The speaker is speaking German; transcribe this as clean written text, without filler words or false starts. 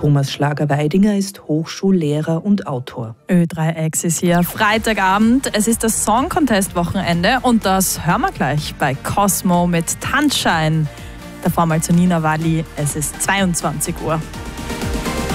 Thomas Schlager-Weidinger ist Hochschullehrer und Autor. Ö3X ist hier Freitagabend. Es ist das Song Contest Wochenende und das hören wir gleich bei Cosmo mit Tanzschein. Davor mal zu Nina Walli. Es ist 22 Uhr.